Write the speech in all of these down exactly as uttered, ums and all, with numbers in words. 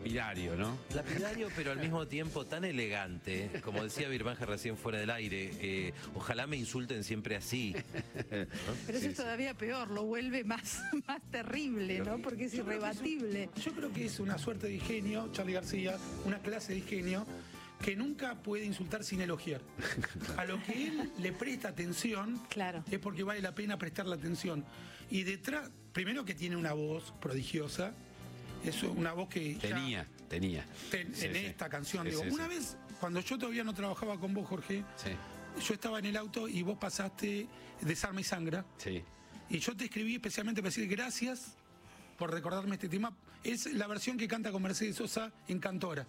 lapidario, ¿no? Lapidario, pero al mismo tiempo tan elegante. Como decía Birmanje recién fuera del aire, eh, ojalá me insulten siempre así, ¿no? Pero eso Sí, es todavía peor, lo vuelve más, más terrible, ¿no? Porque es Yo creo que es un- irrebatible. yo creo que es una suerte de ingenio, Charly García, una clase de ingenio que nunca puede insultar sin elogiar. A lo que él le presta atención Claro. es porque vale la pena prestarle atención. Y detrás, primero que tiene una voz prodigiosa, es una voz que ya- Tenía, tenía. ten- Sí, en sí. esta canción, Sí, digo, sí, una sí. vez, cuando yo todavía no trabajaba con vos, Jorge, Sí, yo estaba en el auto y vos pasaste Desarma y Sangra, sí. y yo te escribí especialmente para decir gracias por recordarme este tema. Es la versión que canta con Mercedes Sosa en Cantora.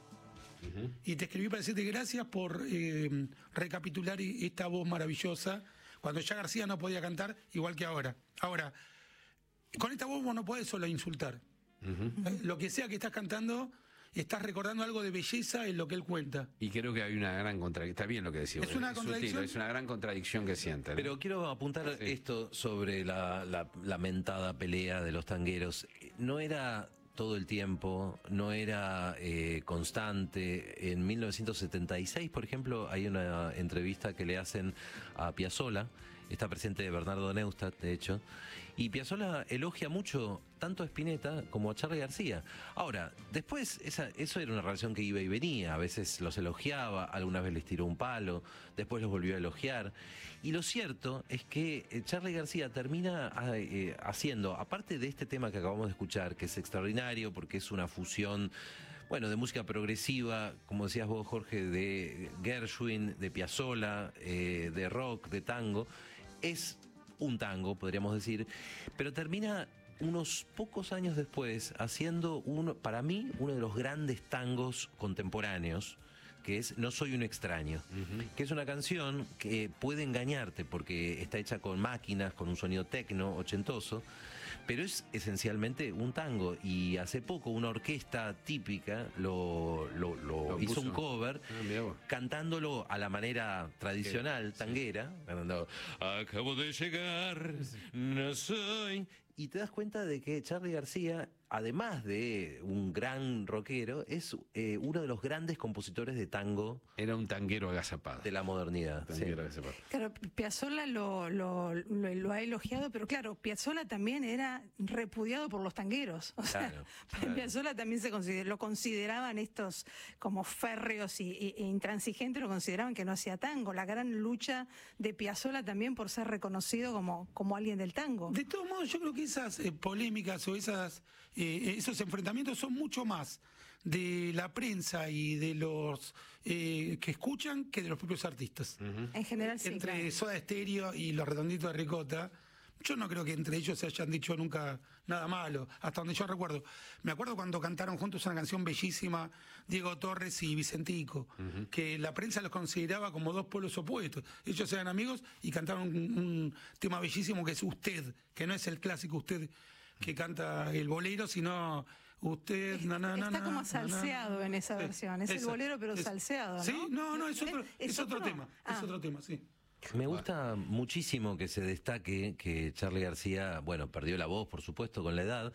Y te escribí para decirte gracias por eh, recapitular esta voz maravillosa, cuando ya García no podía cantar igual que ahora. Ahora, con esta voz vos no podés solo insultar. Eh, Lo que sea que estás cantando, estás recordando algo de belleza en lo que él cuenta. Y creo que hay una gran contradicción. Está bien lo que decimos. Es una sutil, contradicción. es una gran contradicción que sienten. ¿no? Pero quiero apuntar Sí. esto sobre la, la lamentada pelea de los tangueros. No era todo el tiempo, no era eh, constante. En mil novecientos setenta y seis, por ejemplo, hay una entrevista que le hacen a Piazzolla. Está presente Bernardo Neustadt, de hecho. Y Piazzolla elogia mucho tanto a Spinetta como a Charly García. Ahora, después, esa, eso era una relación que iba y venía. A veces los elogiaba, algunas veces les tiró un palo, después los volvió a elogiar. Y lo cierto es que eh, Charly García termina eh, haciendo, aparte de este tema que acabamos de escuchar, que es extraordinario porque es una fusión, bueno, de música progresiva, como decías vos, Jorge, de Gershwin, de Piazzolla, eh, de rock, de tango. Es un tango, podríamos decir, pero termina unos pocos años después haciendo, uno, para mí, uno de los grandes tangos contemporáneos, que es No soy un extraño, que es una canción que puede engañarte porque está hecha con máquinas, con un sonido tecno ochentoso, pero es esencialmente un tango. Y hace poco una orquesta típica lo, lo- lo Lo hizo puso. un cover, Ah, mirá vos. cantándolo a la manera tradicional, tanguera, cantando acabo de llegar, no soy. Y te das cuenta de que Charly García, además de un gran rockero, es eh, uno de los grandes compositores de tango Era un tanguero agazapado. de la modernidad. sí. Tanguero agazapado. Claro, Piazzolla lo, lo, lo, lo ha elogiado, pero claro, Piazzolla también era repudiado por los tangueros. O sea, Claro, claro. Piazzolla también se consider- lo consideraban estos como férreos y, y- e intransigentes, lo consideraban que no hacía tango. La gran lucha de Piazzolla también por ser reconocido como, como alguien del tango. De todos modos, yo creo que esas eh, polémicas o esas, eh, esos enfrentamientos son mucho más de la prensa y de los eh, que escuchan que de los propios artistas. En general sí. Entre claro. Soda Stereo y los Redonditos de Ricota, yo no creo que entre ellos se hayan dicho nunca nada malo, hasta donde yo recuerdo. Me acuerdo cuando cantaron juntos una canción bellísima, Diego Torres y Vicentico, que la prensa los consideraba como dos polos opuestos. Ellos eran amigos y cantaron un, un tema bellísimo que es Usted, que no es el clásico Usted que canta el bolero, sino Usted, na, na, na, Está na, como na, salseado na. en esa Sí, versión. Es el esa, bolero, pero esa. salseado, ¿no? Sí, no, no, es otro, ¿Es- es es otro otro? tema, Ah. es otro tema, sí. Me gusta muchísimo que se destaque que Charly García, bueno, perdió la voz, por supuesto, con la edad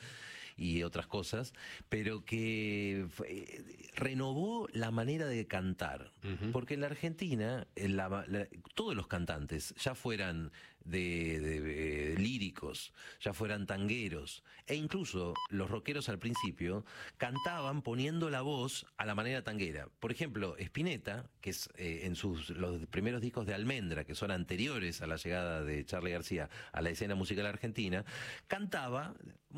y otras cosas, pero que fue- renovó la manera de cantar. Porque en la Argentina, en la- la- todos los cantantes, ya fueran de, de, eh, líricos, ya fueran tangueros, e incluso los rockeros al principio, cantaban poniendo la voz a la manera tanguera. Por ejemplo, Spinetta, que es eh, en sus los primeros discos de Almendra, que son anteriores a la llegada de Charly García a la escena musical argentina, cantaba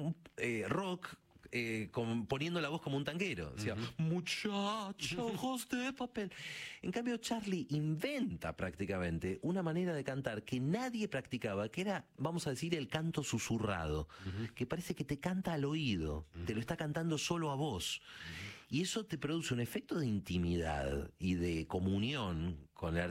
eh, rock eh, con- poniendo la voz como un tanguero. Decía, muchacho, ojos de papel. En cambio, Charly inventa prácticamente una manera de cantar que nadie practicaba, que era, vamos a decir, el canto susurrado, que parece que te canta al oído, te lo está cantando solo a vos. Y eso te produce un efecto de intimidad y de comunión con el